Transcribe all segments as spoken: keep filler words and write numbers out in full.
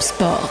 سبور.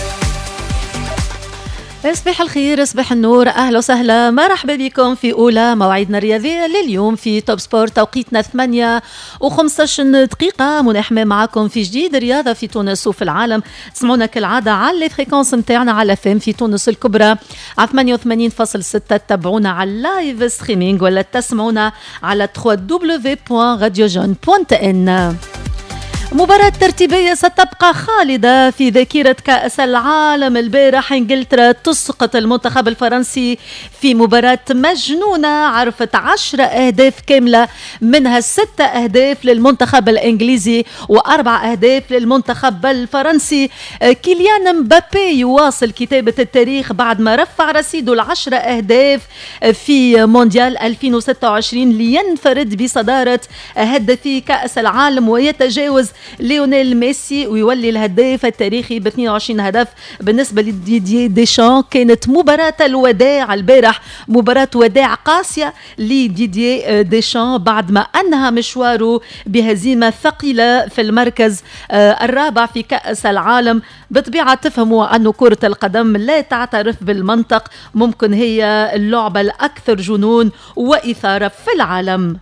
صباح الخير، صباح النور، أهلا وسهلا، مرحبا بكم في أولى مواعيدنا الرياضية لليوم في توب سبور. توقيتنا ثمانية وخمسة عشر دقيقة، منى حمام معكم في جديد رياضة في تونس وفي العالم. تسمعونا كالعادة على الفريكونس متاعنا على فم في تونس الكبرى على ثمانية وثمانين فاصلة ستة. تتابعونا على اللايف ستريمينج ولا تسمعونا على دبليو دبليو دبليو دوت راديو جون دوت ان. مباراة ترتيبية ستبقى خالدة في ذاكرة كأس العالم. البارح انجلترا تسقط المنتخب الفرنسي في مباراة مجنونة عرفت عشرة أهداف كاملة، منها ستة أهداف للمنتخب الإنجليزي وأربع أهداف للمنتخب الفرنسي. كيليان مبابي يواصل كتابة التاريخ بعد ما رفع رصيده العشرة أهداف في مونديال ألفين وستة وعشرين لينفرد بصدارة هدافي كأس العالم ويتجاوز ليونيل ميسي ويولي الهداف التاريخي ب اثنين وعشرين هدف. بالنسبة لديدييه ديشان كانت مباراة الوداع البارح، مباراة وداع قاسية لديدييه ديشان بعد ما أنهى مشواره بهزيمة ثقيلة في المركز الرابع في كأس العالم. بطبيعة تفهموا أن كرة القدم لا تعترف بالمنطق، ممكن هي اللعبة الأكثر جنون وإثارة في العالم.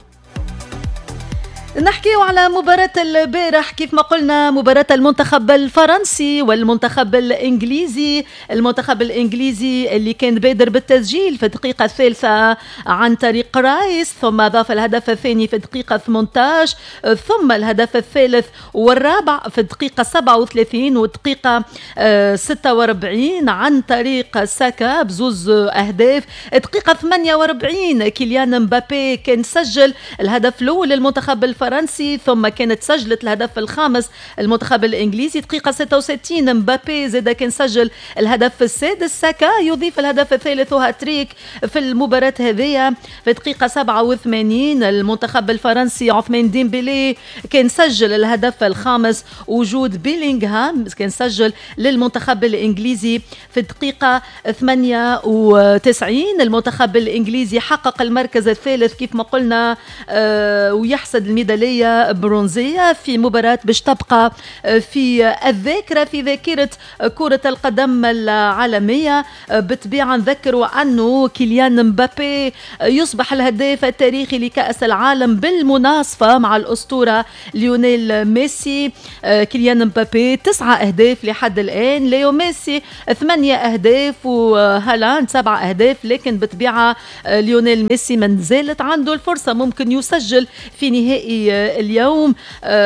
نحكيو على مباراة البارح كيف ما قلنا، مباراة المنتخب الفرنسي والمنتخب الإنجليزي. المنتخب الإنجليزي اللي كان بادر بالتسجيل في الدقيقة الثالثة عن طريق رايس، ثم أضاف الهدف الثاني في الدقيقة ثمانية عشر، ثم الهدف الثالث والرابع في الدقيقة سبعة وثلاثين والدقيقة ستة وأربعين عن طريق ساكا بزوز أهداف. الدقيقة ثمانية وأربعين كيليان مبابي كان سجل الهدف الأول للمنتخب الفرنسي، فرنسي ثم كانت سجلت الهدف الخامس المنتخب الإنجليزي. دقيقة ستة وستين مبابي زاد كان سجل الهدف السادس، ساكا يضيف الهدف الثالث وهاتريك في المباراة هذه. في دقيقة سبعة وثمانين المنتخب الفرنسي عثمان ديمبلي كان سجل الهدف الخامس، وجود بيلينغهام كان سجل للمنتخب الإنجليزي. في الدقيقة ثمانية وتسعين المنتخب الإنجليزي حقق المركز الثالث كيف ما قلنا آه ويحصد الميدالية برونزية في مباراة باش تبقى في الذاكرة في ذاكرة كرة القدم العالمية. بطبيعة نذكروا أنه كيليان مبابي يصبح الهداف التاريخي لكأس العالم بالمناصفة مع الأسطورة ليونيل ميسي. كيليان مبابي تسعة أهداف لحد الآن، ليو ميسي ثمانية أهداف وهالاند سبعة أهداف، لكن بطبيعة ليونيل ميسي من زالت عنده الفرصة، ممكن يسجل في نهائي اليوم.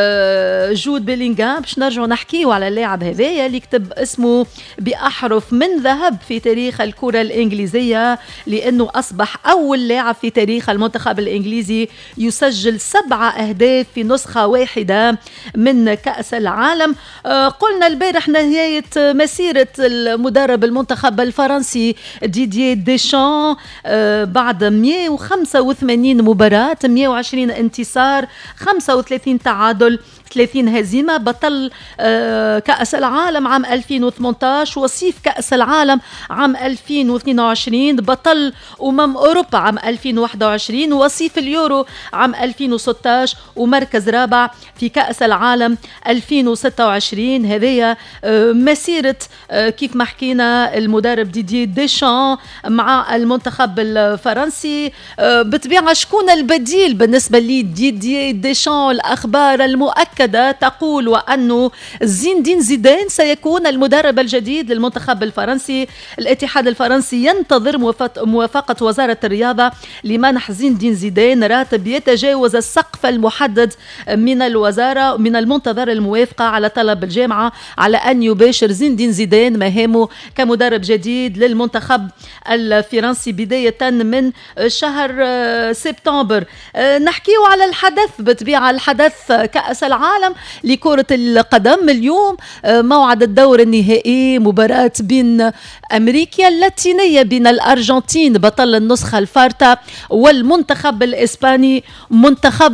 جود بيلينغهام باش نرجعوا نحكيوا على اللاعب هذايا اللي كتب اسمه بأحرف من ذهب في تاريخ الكرة الإنجليزية، لأنه أصبح أول لاعب في تاريخ المنتخب الإنجليزي يسجل سبعة أهداف في نسخة واحدة من كأس العالم. قلنا البارح نهاية مسيرة المدرب المنتخب الفرنسي ديدييه ديشان بعد مئة وخمسة وثمانين مباراة، مئة وعشرين انتصار، خمسة وثلاثين تعادل، ثلاثين هزيمة. بطل كأس العالم عام ألفين وثمانية عشر، وصيف كأس العالم عام ألفين واثنين وعشرين، بطل أمم أوروبا عام ألفين وواحد وعشرين، وصيف اليورو عام ألفين وستة عشر، ومركز رابع في كأس العالم ألفين وستة وعشرين. هذه مسيرة كيف ما حكينا المدرب ديدييه ديشان مع المنتخب الفرنسي. بطبيعة شكون البديل بالنسبة لي ديدييه ديشان؟ الأخبار المؤكدة تقول وأنه زين دين زيدان سيكون المدرب الجديد للمنتخب الفرنسي. الاتحاد الفرنسي ينتظر موافقة وزارة الرياضة لمنح زين دين زيدان راتب يتجاوز السقف المحدد من الوزارة. من المنتظر الموافقة على طلب الجامعة على أن يباشر زين دين زيدان مهامه كمدرب جديد للمنتخب الفرنسي بداية من شهر سبتمبر. نحكيه على الحدث، بطبيعة الحدث كأس العالم لكرة القدم. اليوم موعد الدور النهائي، مباراة بين أمريكا اللاتينية بين الأرجنتين بطل النسخة الفارطة والمنتخب الإسباني منتخب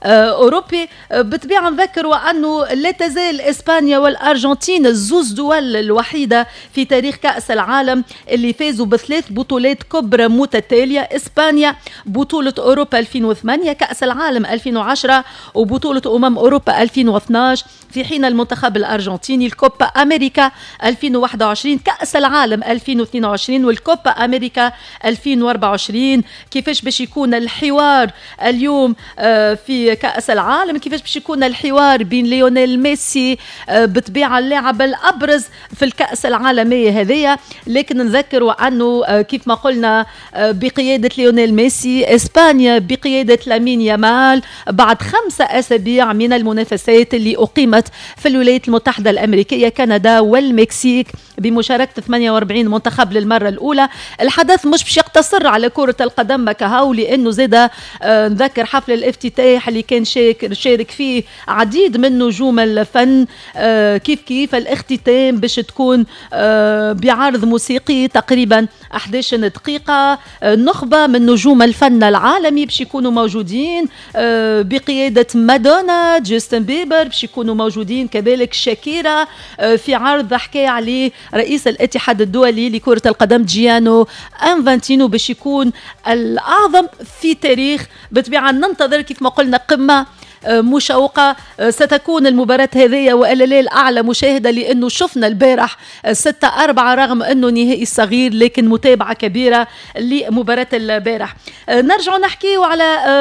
أوروبي. بالطبيعة نذكر وأنه لا تزال إسبانيا والأرجنتين الزوز دول الوحيدة في تاريخ كأس العالم اللي فازوا بثلاث بطولات كبرى متتالية. إسبانيا بطولة أوروبا ألفين وثمانية، كأس العالم ألفين وعشرة، وبطولة أمم أوروبا ألفين واثناشر، في حين المنتخب الأرجنتيني الكوبا أمريكا ألفين وواحد وعشرين، كأس العالم ألفين واثنين وعشرين، والكوبا أمريكا ألفين وأربعة وعشرين. كيفاش باش يكون الحوار اليوم في كأس العالم؟ كيفاش باش يكون الحوار بين ليونيل ميسي بطبيعة اللاعب الأبرز في الكأس العالمية هذه؟ لكن نذكر أنه كيف ما قلنا بقيادة ليونيل ميسي، إسبانيا بقيادة لامين يامال بعد خمسة أسابيع من المنافسات اللي أقيمت في الولايات المتحدة الأمريكية، كندا والمكسيك، بمشاركة ثمانية وأربعين منتخب للمرة الأولى. الحدث مش باش يقتصر على كرة القدم كهو، لأنه زاد آه نذكر حفل الافتتاح اللي كان شارك فيه عديد من نجوم الفن. آه كيف كيف الاختتام باش تكون آه بعرض موسيقي تقريبا أحد عشر دقيقة. آه نخبة من نجوم الفن العالمي باش يكونوا موجودين آه بقيادة مادونا، جاستن بيبر باش يكونوا موجودين، كذلك شاكيرا آه في عرض حكى عليه رئيس الاتحاد الدولي لكرة القدم جيانو انفانتينو باش يكون الأعظم في تاريخ. بالطبيعة ننتظر كيف ما قلنا قمة مشوقة ستكون المباراة هذه، وإلا لا الأعلى مشاهدة، لأنه شفنا البارح ستة أربعة رغم أنه نهائي صغير، لكن متابعة كبيرة لمباراة البارح. نرجع نحكي على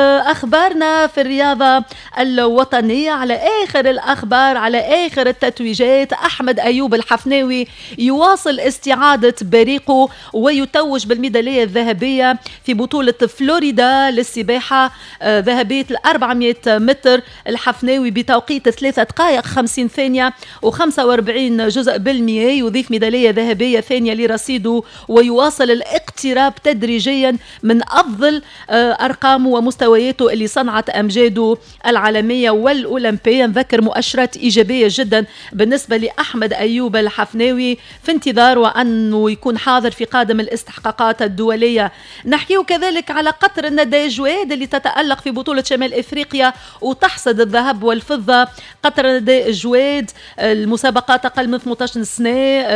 أخبارنا في الرياضة الوطنية، على آخر الأخبار، على آخر التتويجات. أحمد أيوب الحفناوي يواصل استعادة بريقه ويتوج بالميدالية الذهبية في بطولة فلوريدا للسباحة، ذهبية الأربعمائة متر. الحفناوي بتوقيت ثلاثة دقائق خمسين ثانية وخمسة وأربعين جزء بالمئة يضيف ميدالية ذهبية ثانية لرصيده، ويواصل الاقتراب تدريجيا من أفضل أرقامه ومستوياته اللي صنعت أمجاده العالمية والأولمبية. نذكر مؤشرات إيجابية جدا بالنسبة لأحمد أيوب الحفناوي في انتظار وأنه يكون حاضر في قادم الاستحقاقات الدولية. نحكيه كذلك على قطر الندى جواد اللي تتألق في بطولة شمال إفريقيا وتحصد الذهب والفضة. قطر الندى جواد المسابقات أقل من ثمانية عشر سنة،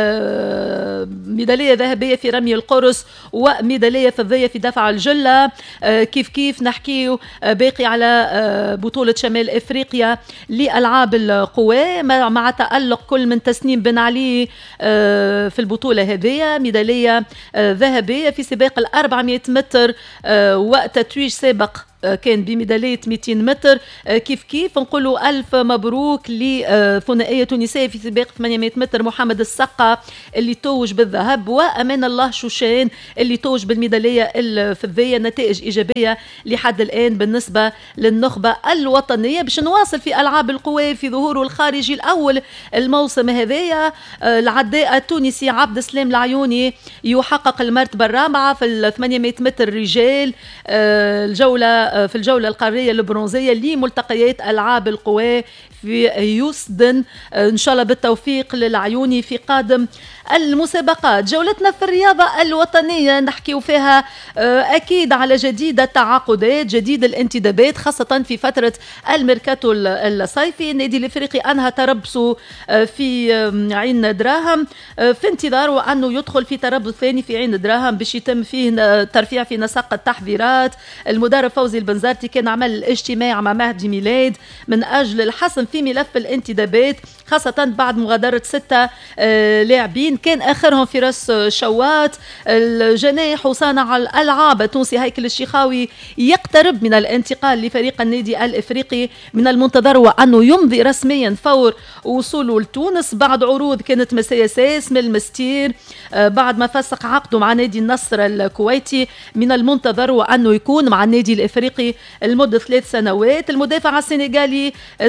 ميدالية ذهبية في رمي القرص وميدالية فضية في دفع الجلة. كيف كيف نحكيه باقي على بطولة شمال إفريقيا لألعاب القوى مع تألق كل من تسنيم بن علي في البطولة هذه، ميدالية ذهبية في سباق الأربعمائة متر وتتويج سابق كان بميدالية مئتين متر. كيف كيف نقولوا ألف مبروك لثنائية تونسية في سباق ثمانمائة متر، محمد السقا اللي توج بالذهب، وأمان الله شوشان اللي توج بالميدالية الفضية. نتائج إيجابية لحد الآن بالنسبة للنخبة الوطنية. باش نواصل في ألعاب القوى في ظهوره الخارجي الأول الموسم هذايا، العداء التونسي عبد السلام العيوني يحقق المرتبة الرابعة في الثمانمائة متر رجال الجولة في الجولة القارية البرونزية لملتقيات ألعاب القوى في يوسدن. إن شاء الله بالتوفيق للعيوني في قادم المسابقات. جولتنا في الرياضة الوطنية نحكي فيها أكيد على جديد التعاقدات، جديد الانتدابات، خاصة في فترة الميركاتو الصيفي. النادي الإفريقي أنهى تربصه في عين دراهم في انتظار وأنه يدخل في تربص ثاني في عين دراهم باش يتم فيه ترفيع في نسق التحضيرات. المدرب فوزي البنزرتي كان عمل الاجتماع مع مهدي ميلاد من أجل الحسم في ملف الانتدابات، خاصة بعد مغادرة ستة لاعبين كان آخرهم فراس شوات. الجناح وصانع الألعاب التونسي هيكل الشيخاوي يقترب من الانتقال لفريق النادي الإفريقي. من المنتظر وأنه يمضي رسميا فور وصوله لتونس بعد عروض كانت مسيساس من المستير بعد ما فسق عقده مع نادي النصر الكويتي. من المنتظر وأنه يكون مع النادي الإفريقي لمدة ثلاث سنوات. المدافع السنغالي سليمان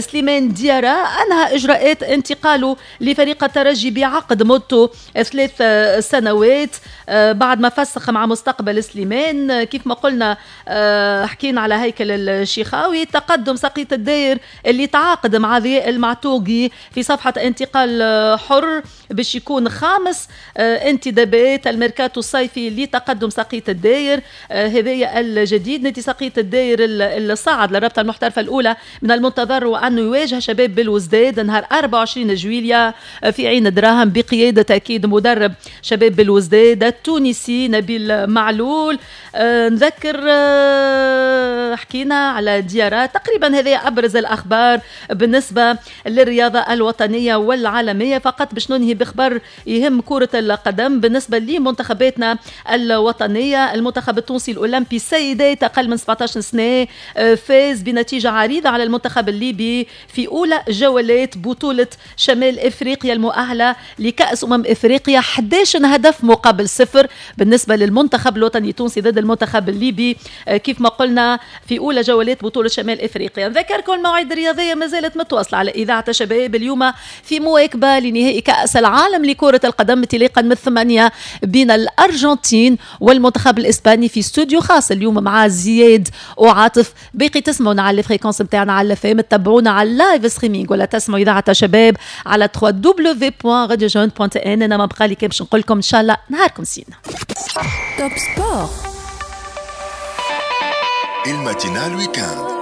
من ديارة أنهى إجراءات انتقاله لفريق الترجي بعقد مدته ثلاث سنوات بعد ما فسخ مع مستقبل سليمان. كيف ما قلنا حكينا على هيكل الشيخاوي، تقدم سقية الداير اللي تعاقد مع ضياء المعتوقي في صفحة انتقال حر باش يكون خامس انتدابات الميركاتو الصيفي لتقدم سقية الداير. هذايا الجديد. نادي سقية الداير الصاعد للرابطة المحترفة الأولى من المنتظر وأنه يواجه شباب بالوزداد نهار أربعة وعشرين جويليا في عين دراهم بقيادة أكيد مدرب شباب بالوزداد التونسي نبيل معلول. أه نذكر أه حكينا على ديارة تقريبا. هذه أبرز الأخبار بالنسبة للرياضة الوطنية والعالمية. فقط باش ننهي بخبر يهم كرة القدم بالنسبة لمنتخباتنا الوطنية. المنتخب التونسي الأولمبي السيدات أقل من سبعة عشر سنة فاز بنتيجة عريضة على المنتخب الليبي في أولى جولات بطولة شمال إفريقيا المؤهلة لكأس أمم إفريقيا. أحد عشر هدف مقابل صفر بالنسبة للمنتخب الوطني التونسي ضد المنتخب الليبي كيف ما قلنا في أولى جولات بطولة شمال إفريقيا. نذكركم المواعيد الرياضية ما زالت متواصلة على إذاعة شباب اليوم في مواكبة لنهائي كأس العالم لكرة القدم انطلاقا من الثمانية بين الأرجنتين والمنتخب الإسباني في استوديو خاص اليوم مع زياد وعاطف. باقي تسمعونا على الفريكونس نتاعنا على فهم، تتابعونا على اللايف ستريمينغ ولا تسمعوا إذاعة شباب على دبليو دبليو دبليو بوان راديو جون بوان تي ان. انا ما بقى لي كان باش نقول لكم ان شاء الله نهاركم سينا. توب سبور الماتينال ويكاند.